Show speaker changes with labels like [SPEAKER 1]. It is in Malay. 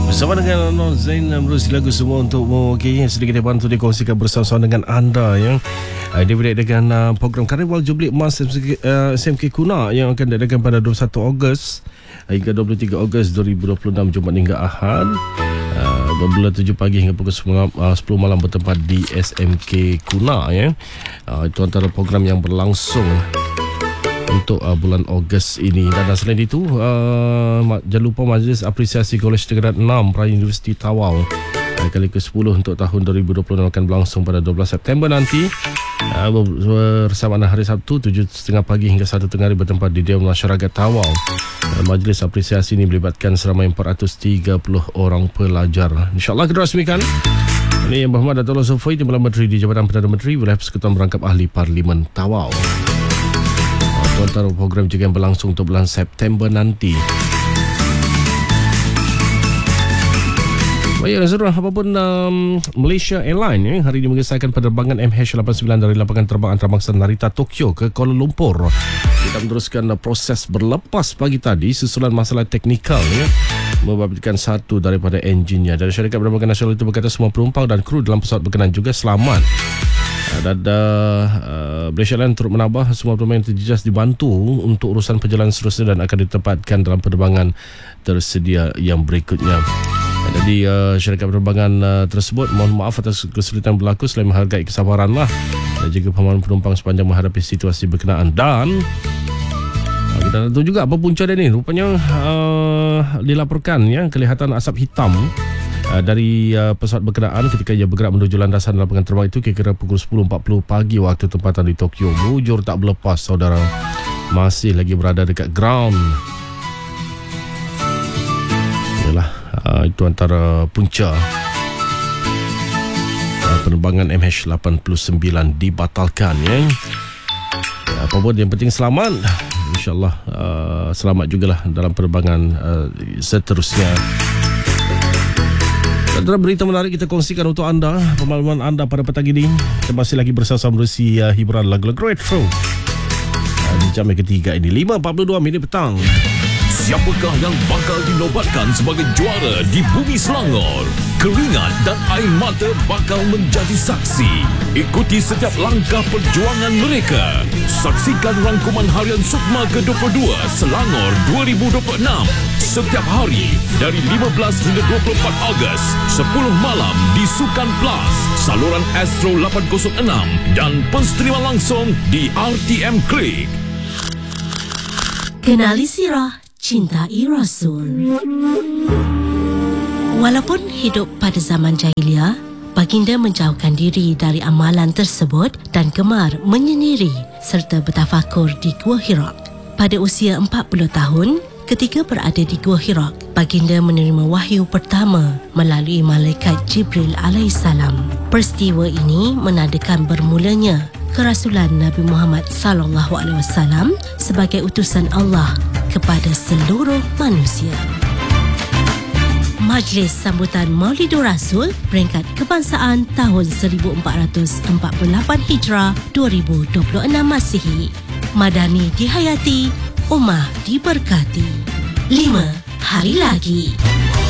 [SPEAKER 1] Bersama dengan Anwar Zain menerusi lagu semua untuk sedikit bantu dikongsikan bersama-sama dengan anda yang diberi dengan program Karnival Jubilee Emas SMK Kuna yang akan diadakan pada 21 Ogos hingga 23 Ogos 2026 Jumaat hingga Ahad. Bermula 7 pagi hingga pukul 10 malam bertempat di SMK Kuna ya. Itu antara program yang berlangsung untuk bulan Ogos ini. Dan selain itu, jangan lupa Majlis Apresiasi Kolej Tingkatan 6 Perayaan Universiti Tawau kali ke-10 untuk tahun 2020 akan berlangsung pada 12 September nanti bersamaan hari Sabtu 7.30 pagi hingga 1 tengah hari bertempat di Dewan Masyarakat Tawau. Majlis apresiasi ini melibatkan seramai 430 orang pelajar. InsyaAllah kita rasmikan. Ini yang Muhammad Datuk Sofoi, Timbalan Menteri di Jabatan Perdana Menteri, Wilayah Persekutuan Merangkap Ahli Parlimen Tawau. Antara program juga yang berlangsung untuk bulan September nanti. Baik, saudara, apapun Malaysia Airlines hari ini mengesahkan penerbangan MH89 dari lapangan terbang antarabangsa Narita Tokyo ke Kuala Lumpur. Kita meneruskan proses berlepas pagi tadi susulan masalah teknikal membabitkan satu daripada enjinnya. Dan syarikat penerbangan nasional itu berkata semua penumpang dan kru dalam pesawat berkenaan juga selamat. Dan Malaysia Airlines turut menambah semua penerbangan yang terjejas dibantu untuk urusan perjalanan seterusnya dan akan ditempatkan dalam penerbangan tersedia yang berikutnya. Jadi syarikat penerbangan tersebut mohon maaf atas kesulitan berlaku selain menghargai kesabaran dan juga pemahaman penumpang sepanjang menghadapi situasi berkenaan. Dan kita tahu juga apa punca dia ni. Rupanya dilaporkan kelihatan asap hitam dari pesawat berkenaan ketika ia bergerak menuju landasan lapangan terbang itu kira-kira pukul 10.40 pagi waktu tempatan di Tokyo. Bujur tak berlepas, saudara. Masih lagi berada dekat ground. Yalah, itu antara punca penerbangan MH89 dibatalkan apa pun yang penting selamat. InsyaAllah selamat jugalah dalam penerbangan seterusnya. Antara berita menarik kita kongsikan untuk anda, pemaluman anda pada petang ini. Kita masih lagi bersama menerusi hiburan lagu-lagu retro di jam yang ketiga ini 5.42 minit petang.
[SPEAKER 2] Siapakah yang bakal dinobatkan sebagai juara di Bumi Selangor? Keringat dan air mata bakal menjadi saksi. Ikuti setiap langkah perjuangan mereka. Saksikan rangkuman harian Sukma ke-22 Selangor 2026 setiap hari dari 15 hingga 24 Ogos 10 malam di Sukan Plus, saluran Astro 806 dan penstriman langsung di RTM Klik.
[SPEAKER 3] Kenali sirah, cintai Rasul. Walaupun hidup pada zaman jahiliah, baginda menjauhkan diri dari amalan tersebut dan gemar menyendiri serta bertafakur di Gua Hira. Pada usia 40 tahun, ketika berada di Gua Hira, baginda menerima wahyu pertama melalui malaikat Jibril alaihissalam. Peristiwa ini menandakan bermulanya kerasulan Nabi Muhammad sallallahu alaihi wasallam sebagai utusan Allah kepada seluruh manusia. Majlis Sambutan Maulidur Rasul Peringkat Kebangsaan tahun 1448 Hijrah 2026 Masihi. Madani dihayati, Ummah diberkati. 5 hari lagi.